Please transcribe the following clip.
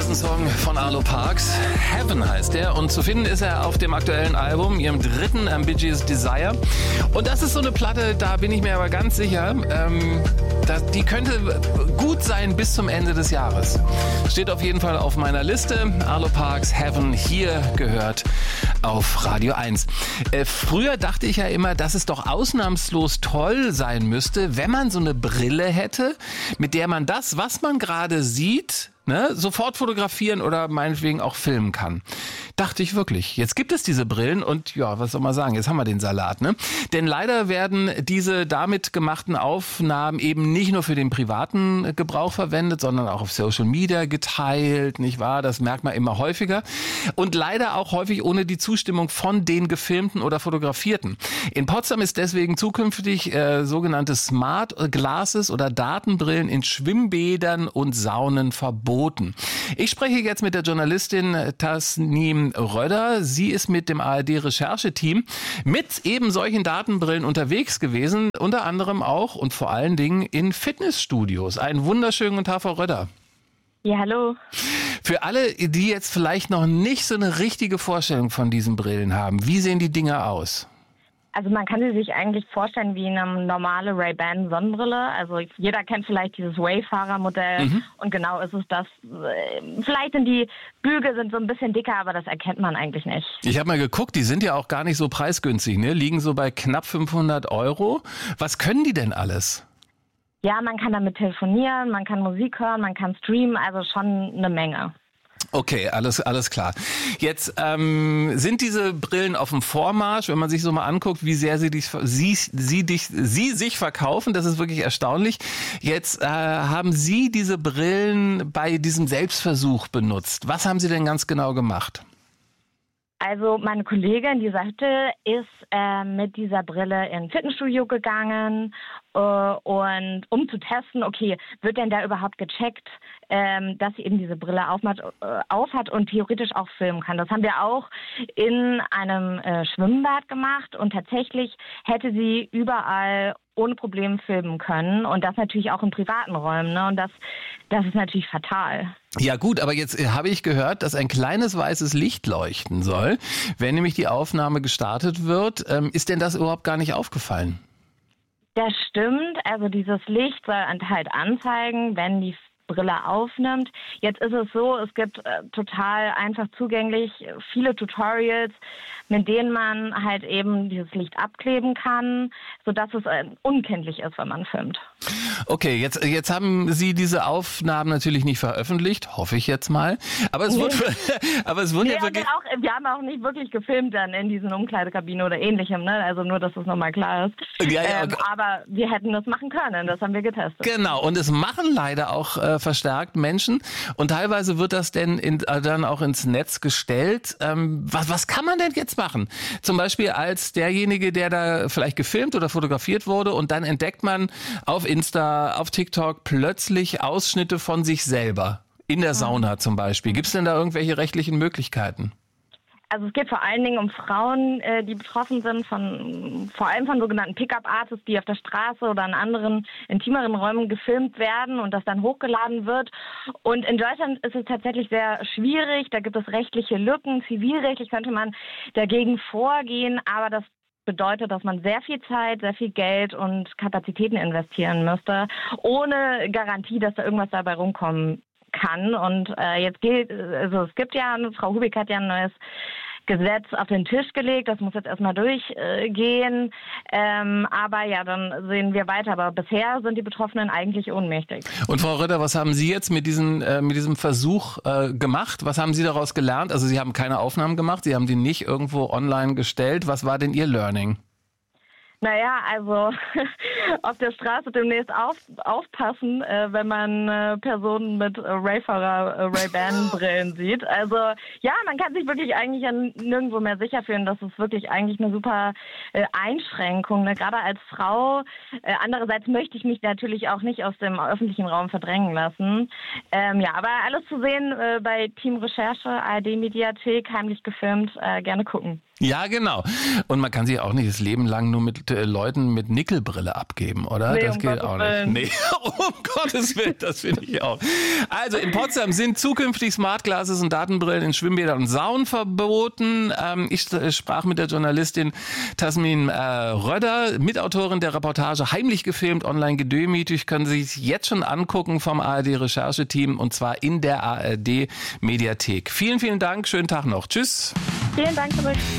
gehörten Song von Arlo Parks. Heaven heißt er und zu finden ist er auf dem aktuellen Album, ihrem dritten Ambiguous Desire. Und das ist so eine Platte, da bin ich mir aber ganz sicher, die könnte gut sein bis zum Ende des Jahres. Steht auf jeden Fall auf meiner Liste. Arlo Parks, Heaven, hier gehört auf Radio 1. Früher dachte ich ja immer, dass es doch ausnahmslos toll sein müsste, wenn man so eine Brille hätte, mit der man das, was man gerade sieht, sofort fotografieren oder meinetwegen auch filmen kann. Dachte ich wirklich. Jetzt gibt es diese Brillen und ja, was soll man sagen, jetzt haben wir den Salat, ne? Denn leider werden diese damit gemachten Aufnahmen eben nicht nur für den privaten Gebrauch verwendet, sondern auch auf Social Media geteilt, nicht wahr? Das merkt man immer häufiger. Und leider auch häufig ohne die Zustimmung von den Gefilmten oder Fotografierten. In Potsdam ist deswegen zukünftig sogenannte Smart Glasses oder Datenbrillen in Schwimmbädern und Saunen verboten. Ich spreche jetzt mit der Journalistin Tasnim Röder. Sie ist mit dem ARD-Rechercheteam mit eben solchen Datenbrillen unterwegs gewesen, unter anderem auch und vor allen Dingen in Fitnessstudios. Einen wunderschönen guten Tag, Frau Röder. Ja, hallo. Für alle, die jetzt vielleicht noch nicht so eine richtige Vorstellung von diesen Brillen haben, wie sehen die Dinger aus? Also man kann sie sich eigentlich vorstellen wie eine normale Ray-Ban Sonnenbrille. Also jeder kennt vielleicht dieses Wayfarer-Modell und genau ist es das. Vielleicht sind die Bügel so ein bisschen dicker, aber das erkennt man eigentlich nicht. Ich habe mal geguckt, die sind ja auch gar nicht so preisgünstig, ne? Liegen so bei knapp 500 €. Was können die denn alles? Ja, man kann damit telefonieren, man kann Musik hören, man kann streamen, also schon eine Menge. Okay, alles klar. Jetzt sind diese Brillen auf dem Vormarsch, wenn man sich so mal anguckt, wie sehr sie sich verkaufen, das ist wirklich erstaunlich. Jetzt haben Sie diese Brillen bei diesem Selbstversuch benutzt. Was haben Sie denn ganz genau gemacht? Also meine Kollegin, die sagte, ist mit dieser Brille in ein Fitnessstudio gegangen und um zu testen, okay, wird denn da überhaupt gecheckt, dass sie eben diese Brille aufhat und theoretisch auch filmen kann. Das haben wir auch in einem Schwimmbad gemacht und tatsächlich hätte sie überall ohne Probleme filmen können und das natürlich auch in privaten Räumen, ne? Und das ist natürlich fatal. Ja gut, aber jetzt habe ich gehört, dass ein kleines weißes Licht leuchten soll, wenn nämlich die Aufnahme gestartet wird. Ist denn das überhaupt gar nicht aufgefallen? Das stimmt, also dieses Licht soll halt anzeigen, wenn die Brille aufnimmt. Jetzt ist es so, es gibt total einfach zugänglich viele Tutorials, mit denen man halt eben dieses Licht abkleben kann, sodass es unkenntlich ist, wenn man filmt. Okay, jetzt haben Sie diese Aufnahmen natürlich nicht veröffentlicht, hoffe ich jetzt mal. Aber es wurde ja wirklich... Wir haben auch nicht wirklich gefilmt dann in diesen Umkleidekabinen oder ähnlichem, ne? Also nur, dass das nochmal klar ist. Ja, aber wir hätten das machen können, das haben wir getestet. Genau, und es machen leider auch verstärkt Menschen und teilweise wird das denn dann auch ins Netz gestellt. Was kann man denn jetzt machen? Zum Beispiel als derjenige, der da vielleicht gefilmt oder fotografiert wurde und dann entdeckt man auf Insta, auf TikTok plötzlich Ausschnitte von sich selber. In der Sauna zum Beispiel. Gibt es denn da irgendwelche rechtlichen Möglichkeiten? Also es geht vor allen Dingen um Frauen, die betroffen sind, vor allem von sogenannten Pickup-Artists, die auf der Straße oder in anderen intimeren Räumen gefilmt werden und das dann hochgeladen wird. Und in Deutschland ist es tatsächlich sehr schwierig, da gibt es rechtliche Lücken. Zivilrechtlich könnte man dagegen vorgehen, aber das bedeutet, dass man sehr viel Zeit, sehr viel Geld und Kapazitäten investieren müsste, ohne Garantie, dass da irgendwas dabei rumkommen kann. Und es gibt ja, Frau Hubig hat ja ein neues Gesetz auf den Tisch gelegt, das muss jetzt erstmal durchgehen, aber ja, dann sehen wir weiter. Aber bisher sind die Betroffenen eigentlich ohnmächtig. Und Frau Röder, was haben Sie jetzt mit diesem Versuch gemacht? Was haben Sie daraus gelernt? Also Sie haben keine Aufnahmen gemacht, Sie haben die nicht irgendwo online gestellt. Was war denn Ihr Learning? Naja, also auf der Straße demnächst aufpassen, wenn man Personen mit Ray-Ban-Brillen sieht. Also ja, man kann sich wirklich eigentlich nirgendwo mehr sicher fühlen. Das ist wirklich eigentlich eine super Einschränkung, ne? Gerade als Frau. Andererseits möchte ich mich natürlich auch nicht aus dem öffentlichen Raum verdrängen lassen. Ja, aber alles zu sehen bei Team Recherche, ARD Mediathek, heimlich gefilmt, gerne gucken. Ja, genau. Und man kann sich auch nicht das Leben lang nur mit Leuten mit Nickelbrille abgeben, oder? Nee, das um geht Gottes auch Willen. nicht. Nee, um Gottes Willen, das finde ich auch. Also in Potsdam sind zukünftig Smart Glasses und Datenbrillen in Schwimmbädern und Saunen verboten. Ich sprach mit der Journalistin Tasmin Rödder, Mitautorin der Reportage Heimlich gefilmt, online gedemütigt. Können Sie sich jetzt schon angucken vom ARD-Rechercheteam und zwar in der ARD-Mediathek. Vielen, vielen Dank. Schönen Tag noch. Tschüss. Vielen Dank zurück.